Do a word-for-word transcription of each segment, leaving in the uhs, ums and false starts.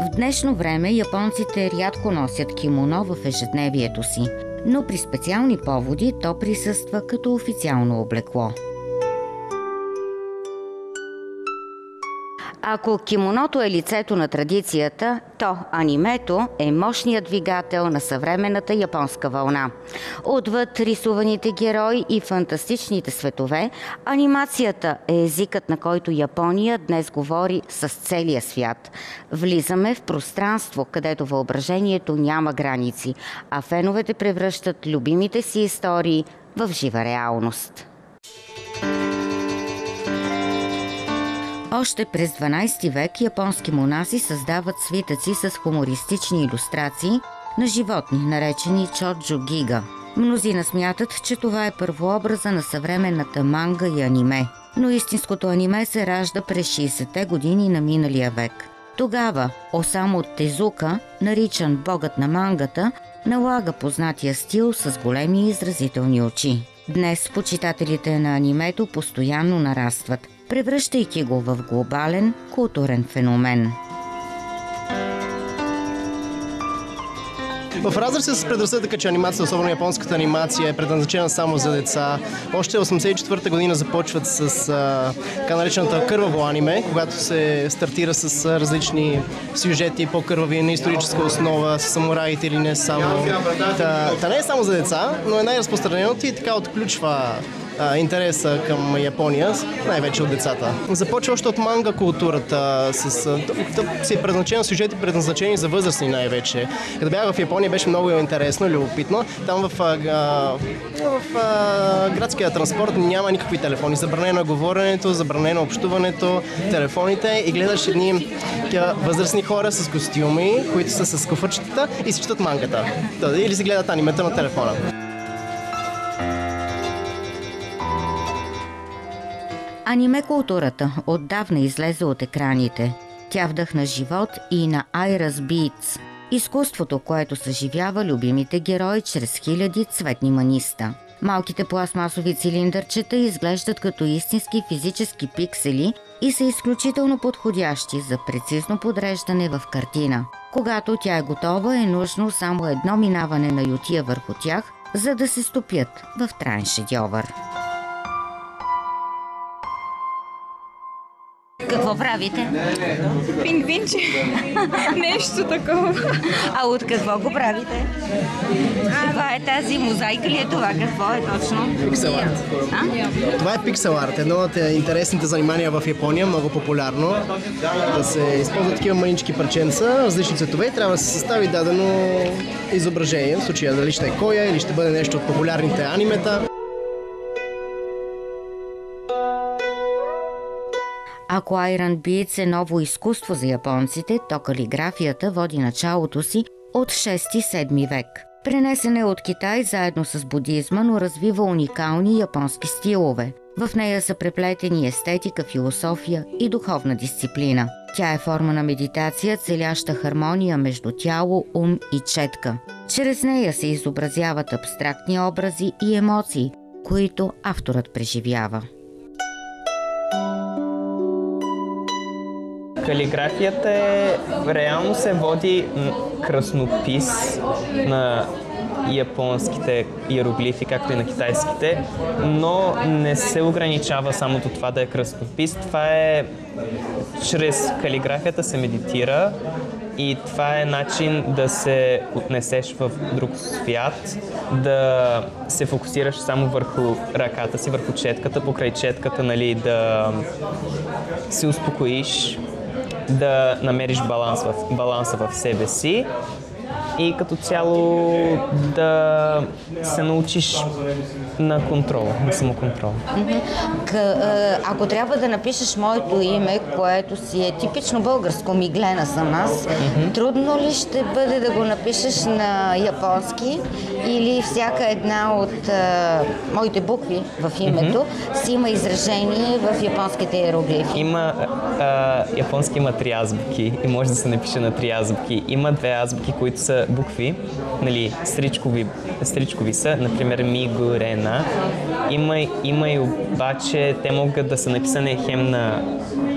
В днешно време японците рядко носят кимоно в ежедневието си, но при специални поводи то присъства като официално облекло. Ако кимоното е лицето на традицията, то анимето е мощният двигател на съвременната японска вълна. Отвъд рисуваните герои и фантастичните светове, анимацията е езикът, на който Япония днес говори с целия свят. Влизаме в пространство, където въображението няма граници, а феновете превръщат любимите си истории в жива реалност. Още през дванадесети век японски монаси създават свитъци с хумористични илюстрации на животни, наречени чоджо гига. Мнозина смятат, че това е първообраза на съвременната манга и аниме, но истинското аниме се ражда през шейсетте години на миналия век. Тогава Осамо Тезука, наричан богът на мангата, налага познатия стил с големи и изразителни очи. Днес почитателите на анимето постоянно нарастват, превръщайки го в глобален културен феномен. В разрез с предразсъдъка, че анимацията, особено японската анимация, е предназначена само за деца, още осемдесет и четвърта година започват с а, така наречената кърваво аниме, когато се стартира с а, различни сюжети, по-кървави, на историческа основа, с самураите или не само. Та, та не е само за деца, но е най-разпространеното и така отключва интереса към Япония, най-вече от децата. Започва още от манга културата, с си е предназначен сюжети, предназначени за възрастни най-вече. Като бях в Япония, беше много интересно и любопитно. Там в, а, в а, градския транспорт няма никакви телефони. Забранено е говоренето, забранено общуването, телефоните и гледаш едни възрастни хора с костюми, които са с куфърчетата и си четат мангата. Или си гледат анимета на телефона. Аниме културата отдавна излезе от екраните. Тя вдъхна живот и на Iris Beats – изкуството, което съживява любимите герои чрез хиляди цветни маниста. Малките пластмасови цилиндърчета изглеждат като истински физически пиксели и са изключително подходящи за прецизно подреждане в картина. Когато тя е готова, е нужно само едно минаване на ютия върху тях, за да се стопят в траен шедьовър. Какво правите? Пингвинче. Нещо такова. А от какво го правите? Това е тази мозайка ли е това? Какво е точно? Пиксел арт. Това е пиксел арт. Едно от интересните занимания в Япония, много популярно. Да се използват такива манички парченца, различни цветове и трябва да се състави дадено изображение. В случая дали ще е коя или ще бъде нещо от популярните анимета. Ако Iris Beats е ново изкуство за японците, то калиграфията води началото си от шести-седми век. Пренесен е от Китай заедно с будизма, но развива уникални японски стилове. В нея са преплетени естетика, философия и духовна дисциплина. Тя е форма на медитация, целяща хармония между тяло, ум и четка. Чрез нея се изобразяват абстрактни образи и емоции, които авторът преживява. Калиграфията е, реално се води краснопис на японските иероглифи, както и на китайските, но не се ограничава само до това да е краснопис. Това е, чрез калиграфията се медитира и това е начин да се отнесеш в друг свят, да се фокусираш само върху ръката си, върху четката, покрай четката, нали, да се успокоиш, да намериш баланс в, баланса в себе си и като цяло да се научиш на контрол, на самоконтрол. Ако трябва да напишеш моето име, което си е типично българско, Миглена съм аз, mm-hmm. трудно ли ще бъде да го напишеш на японски или всяка една от а, моите букви в името mm-hmm. си има изражение в японските иероглифи? Има, а, японски има три азбуки и може да се напише на три азбуки. Има две азбуки, които са букви, нали, стричкови, стричкови са, например Мигурена. Има, има и обаче, те могат да са написани хем на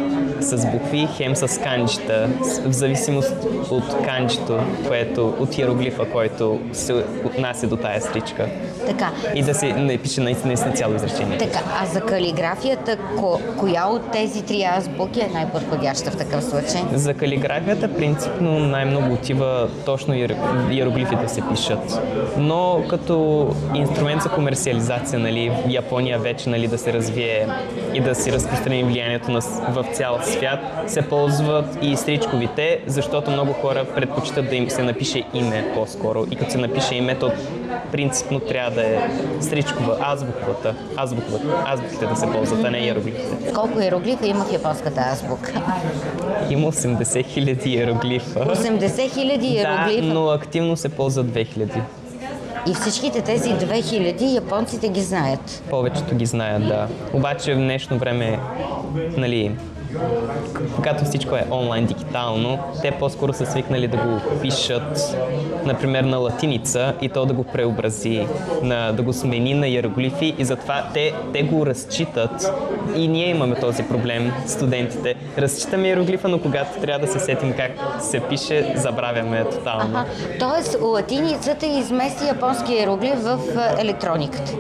с букви, хем с канджита, в зависимост от канджито, което, от иероглифа, който се отнася до тая стричка. Така. И да се не пише наистина на цяло изречение. Така, а за калиграфията, ко, коя от тези три азбуки е най-подходяща в такъв случай? За калиграфията принципно най-много отива точно иер- иероглифите се пишат. Но като инструмент за комерциализация, нали, в Япония вече, нали, да се развие и да се разпространи влиянието на, в цял свят, се ползват и стричковите, защото много хора предпочитат да им се напише име по-скоро. И като се напише името, принципно трябва да е стричкова, азбуковата, азбуковата, азбуките да се ползват, а не иероглифите. Колко иероглифа има в японската азбука? Има осемдесет хиляди иероглифа. осемдесет хиляди иероглифа? Да, но активно се ползват две хиляди. И всичките тези две хиляди японците ги знаят. Повечето ги знаят, да. Обаче в днешно време, нали, когато всичко е онлайн, дигитално, те по-скоро са свикнали да го пишат, например, на латиница и то да го преобрази, на, да го смени на иероглифи и затова те, те го разчитат. И ние имаме този проблем, студентите. Разчитаме иероглифа, но когато трябва да се сетим как се пише, забравяме тотално. Аха, тоест латиницата измести японски иероглиф в а, електрониката.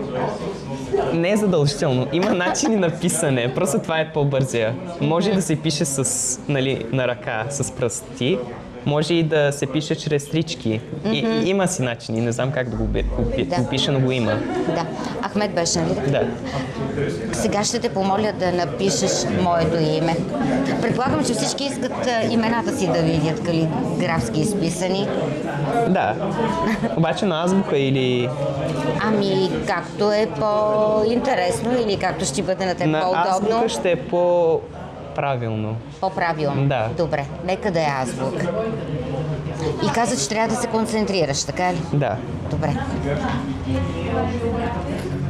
Не е задължително. Има начини на писане, просто това е по-бързия. Може да се пише с, нали, на ръка, с пръсти, може и да се пише чрез стрички. И, има си начини, не знам как да го, го, Да. го пиша, но го има. Да. Ахмед беше, нали? Да. Сега ще те помоля да напишеш моето име. Предполагам, че всички искат а, имената си да видят калиграфски изписани. Да. Обаче на азбука или Ами, както е по-интересно или както ще бъде на теб на по-удобно, азбука ще е по-правилно. по-правилно. Да. Добре, нека да е азбука. И каза, че трябва да се концентрираш, така ли? Да. Добре.